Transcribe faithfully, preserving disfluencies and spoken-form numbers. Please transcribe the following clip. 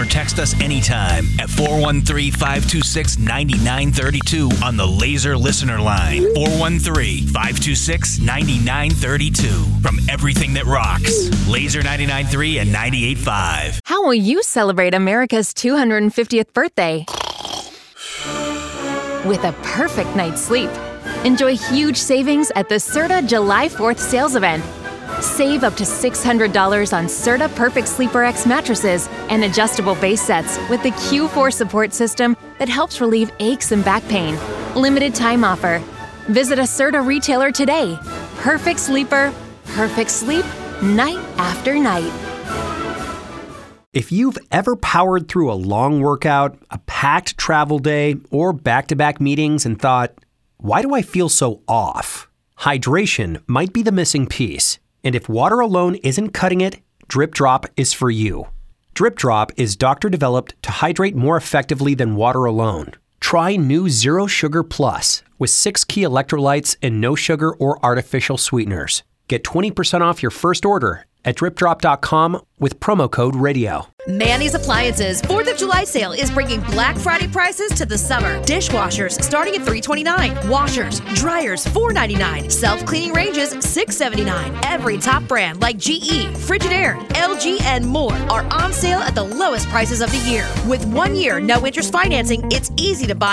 or text us anytime at four one three, five two six, nine nine three two on the Laser Listener Line. four one three, five two six, nine nine three two. From everything that rocks, Laser ninety-nine point three and ninety-eight point five. How will you celebrate America's two hundred fiftieth birthday? With a perfect night's sleep. Enjoy huge savings at the Serta July fourth sales event. Save up to six hundred dollars on Serta Perfect Sleeper X mattresses and adjustable base sets with the Q four support system that helps relieve aches and back pain. Limited time offer. Visit a Serta retailer today. Perfect sleeper, perfect sleep, night after night. If you've ever powered through a long workout, a packed travel day, or back-to-back meetings and thought, why do I feel so off? Hydration might be the missing piece. And if water alone isn't cutting it, Drip Drop is for you. Drip Drop is doctor-developed to hydrate more effectively than water alone. Try new Zero Sugar Plus with six key electrolytes and no sugar or artificial sweeteners. Get twenty percent off your first order at drip drop dot com with promo code radio. Manny's Appliances fourth of July sale is bringing Black Friday prices to the summer. Dishwashers starting at three twenty-nine. Washers, dryers four ninety-nine. Self-cleaning ranges six seventy-nine. Every top brand like G E, Frigidaire, L G, and more are on sale at the lowest prices of the year. With one year no interest financing, it's easy to buy